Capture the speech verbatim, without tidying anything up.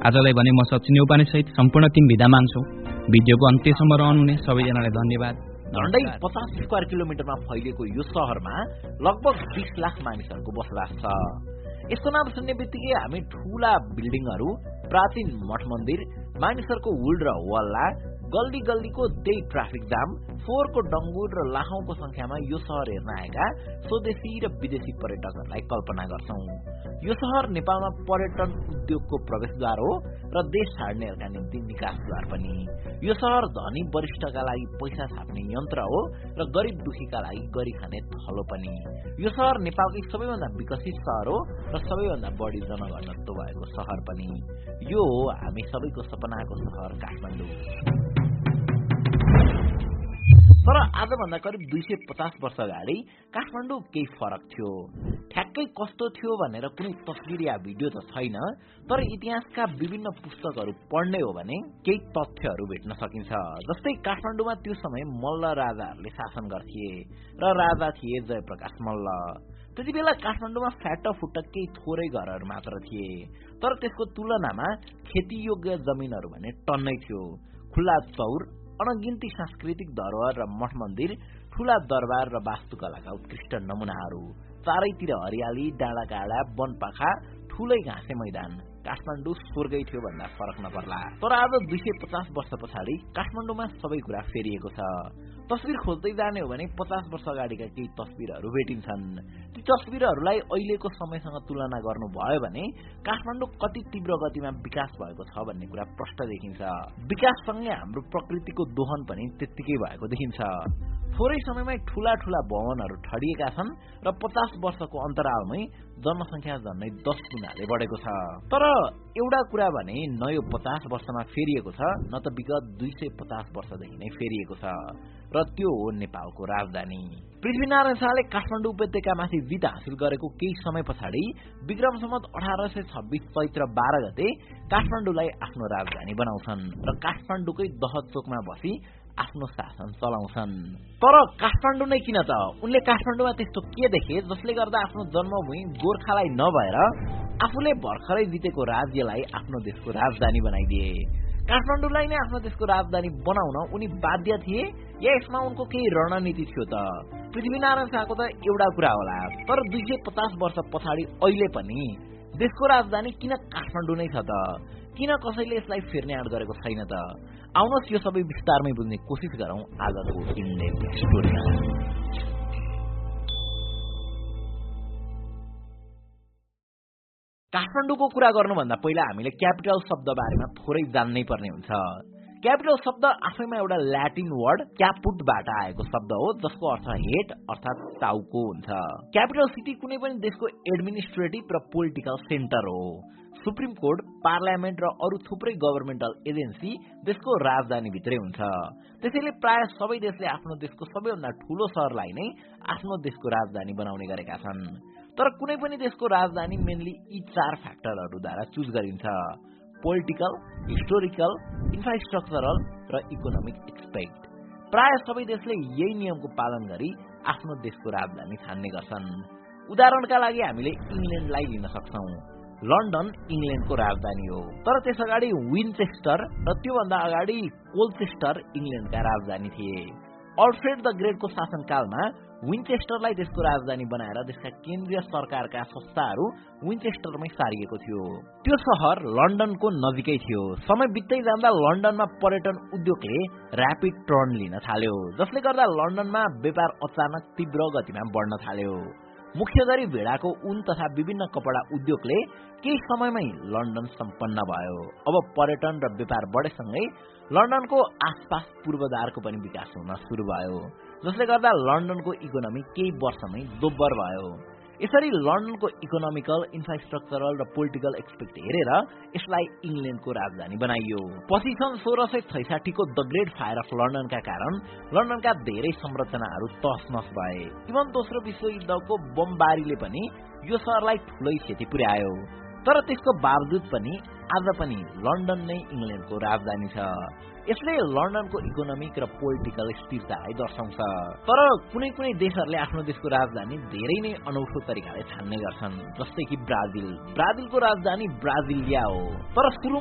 आजलाई भने म सचिन न्यौपाने सहित सम्पूर्ण टिम बिदा माग्छौं। भिडियोको अन्त्यसम्म रहनुहुने सबैजनालाई धन्यवाद। झण्डै पचास स्क्वायर किलोमिटरमा फैलिएको यो शहरमा लगभग बीस लाख मानिसहरूको बसोबास छ। यस्तो नाम सुन्ने बित्तिकै हामी ठूला बिल्डिङहरू, प्राचीन मठ मन्दिर, मानिसहरूको हुल र वल्ला, गल्ली गल्लीको त्यही ट्राफिक जाम, फोहोरको डङ्गुर र लाखौंको संख्यामा यो शहर हेर्न आएका स्वदेशी र विदेशी पर्यटकहरूलाई कल्पना गर्छौं। यो शहर नेपालमा पर्यटन उद्योगको प्रवेशद्वार हो र देश छाड्नेहरूका निम्ति निकासद्वार पनि। यो शहर धनी वरिष्ठका लागि पैसा छाप्ने यन्त्र हो र गरिब दुखीका लागि गरी खाने थलो पनि। यो शहर नेपालकै सबैभन्दा विकसित शहर हो र सबैभन्दा बढी जनघनत्व भएको शहर पनि। यो हो हामी सबैको सपनाको शहर काठमाडौँ। तर आजभन्दा करिब दुई सय पचास वर्ष अगाडि काठमाडौँ केही फरक थियो। ठ्याक्कै कस्तो थियो भनेर कुनै तस्बिर या भिडियो त छैन, तर इतिहासका विभिन्न पुस्तकहरू पढ्ने हो भने केही तथ्यहरू भेट्न सकिन्छ। जस्तै काठमाडौँमा त्यो समय मल्ल राजाहरूले शासन गर्थे र राजा थिए जयप्रकाश मल्ल। त्यति बेला काठमाडौँमा फ्याटफुट केही थोरै घरहरू मात्र थिए, तर त्यसको तुलनामा खेतीयोग्य जमिनहरू भने टन्नै थियो। खुल्ला चौर, अनगिन्ती सांस्कृतिक धरोहर र मठ मन्दिर, ठूला दरबार र वास्तुकलाका उत्कृष्ट नमुनाहरू, चारैतिर हरियाली, डाँडाकाँडा, वनपाखा, ठूलै घाँसे मैदान। काठमाडौँ स्वर्गै थियो भन्दा फरक नपर्ला। तर आज दुई सय पचास वर्ष पछाडि काठमाडौँमा सबै कुरा फेरिएको छ। तस्बिर खोज्दै जाने हो भने पचास वर्ष अगाडिका केही तस्बिरहरू भेटिन्छन्। ती तस्बिरहरूलाई अहिलेको समयसँग तुलना गर्नुभयो भने काठमाडौँ कति तीव्र गतिमा विकास भएको छ भन्ने कुरा प्रष्ट देखिन्छ। विकाससँगै हाम्रो प्रकृतिको दोहन पनि त्यत्तिकै भएको देखिन्छ। थोरै समयमै ठूला ठूला भवनहरू ठडिएका छन् र पचास वर्षको अन्तरालमै जनसंख्या झन्नै दस गुणाले बढेको छ। तर एउटा कुरा भने न यो पचास वर्षमा फेरिएको छ, न त विगत दुई सय पचास वर्षदेखि नै फेरिएको छ, र त्यो हो नेपालको राजधानी। पृथ्वीनारायण शाहले काठमाडौँ उपत्यकामाथि जित हासिल गरेको केही समय पछाडि विक्रम सम्वत अठार सय छब्बीस चैत्र बाह्र गते काठमाडौँलाई आफ्नो राजधानी बनाउँछन् र काठमाडौँकै दहचोकमा बसी आफ्नो शासन चलाउँछन्। तर काठमाडौँ नै किन त? उनले काठमाडौँमा त्यस्तो के देखे जसले गर्दा आफ्नो जन्मभूमि गोर्खालाई नभएर आफूले भर्खरै जितेको राज्यलाई आफ्नो देशको राजधानी बनाइदिए। काठमाडौँलाई नै आफ्नो देशको राजधानी बनाउन उनी बाध्य थिए या यसमा उनको केही रणनीति थियो त? पृथ्वीनारायण शाहको त एउटा कुरा होला, तर दुई सय पचास वर्ष पछाडि अहिले पनि देशको राजधानी किन काठमाडौँ नै छ त? किन कसैले यसलाई फेर्ने आँट गरेको छैन त? आउनुहोस् यो सबै विस्तारमै बुझ्ने कोसिस गरौं आजको इन्डियन स्टोरीमा। काठमाडौँको कुरा गर्नुभन्दा पहिला हामीले क्यापिटल शब्द बारेमा थोरै जान्नै पर्ने हुन्छ। क्यापिटल शब्द आफैमा एउटा ल्याटिन वर्ड क्यापुटबाट आएको शब्द हो, जसको अर्थ हेड अर्थात टाउको हुन्छ। क्यापिटल सिटी कुनै पनि देशको एडमिनिस्ट्रेटिभ र पोलिटिकल सेन्टर हो। सुप्रिम कोर्ट, पार्लियामेन्ट र अरू थुप्रै गभर्मेन्टल एजेन्सी देशको राजधानी भित्रै हुन्छ। त्यसैले प्राय सबै देशले आफ्नो देशको सबैभन्दा ठूलो शहरलाई नै आफ्नो देशको राजधानी बनाउने गरेका छन्। तर कुनै पनि देशको राजधानी मेनली यी चार फ्याक्टरहरूद्वारा चुज गरिन्छ: पोलिटिकल, हिस्टोरिकल, इन्फ्रास्ट्रक्चरल र इकोनोमिक एक्सपेक्ट। प्राय सबै देशले यही नियमको पालन गरी आफ्नो देशको राजधानी छान्ने गर्छन्। उदाहरणका लागि हामीले इङ्ल्यान्डलाई लिन सक्छौं। लन्डन इङ्ल्यान्डको राजधानी हो, तर त्यस अगाडि विन्चेस्टर र त्योभन्दा अगाडि कोल्चेस्टर इङ्ल्यान्डका राजधानी थिए। अल्फ्रेड द ग्रेटको शासनकालमा विन्चेस्टरलाई देशको राजधानी बनाएर देशका केन्द्रीय सरकारका संस्थाहरू विन्चेस्टरमै सारिएको थियो। त्यो शहर लन्डनको नजिकै थियो। समय बित्दै जाँदा लन्डनमा पर्यटन उद्योगले र्यापिड टर्न लिन थाल्यो, जसले गर्दा लन्डनमा व्यापार अचानक तीव्र गतिमा बढ्न थाल्यो। मुख्य गरी भेडाको ऊन तथा विभिन्न कपडा उद्योगले केही समयमै लन्डन सम्पन्न भयो। अब पर्यटन र व्यापार बढेसँगै लन्डनको आसपास पूर्वाधारको पनि विकास हुन सुरु भयो, जसले गर्दा लन्डनको इकोनोमी केही वर्षमै दोब्बर भयो। यसरी लन्डनको इकोनोमिकल, इन्फ्रास्ट्रक्चरल र पोलिटिकल एक्सपेक्ट हेरेर यसलाई इङ्ल्यान्डको राजधानी बनाइयो। पछि सन् सोह्र सय छैसाठी को द ग्रेट फायर अफ लन्डनका कारण लन्डनका धेरै संरचनाहरू तहसनस भए। इभन दोस्रो विश्वयुद्धको बमबारीले पनि यो शहरलाई ठूलै क्षति पुर्यायो। तर त्यसको बावजुद पनि आज पनि लन्डन नै इङ्ल्यान्डको राजधानी छ। यसले लन्डनको इकोनोमिक र पोलिटिकल स्थिरतालाई दर्शाउँछ। तर कुनै कुनै देशहरूले आफ्नो देशको राजधानी धेरै नै अनौठो तरिकाले छान्ने गर्छन्, जस्तै कि ब्राजिल। ब्राजिलको राजधानी ब्राजिलिया हो, तर सुरु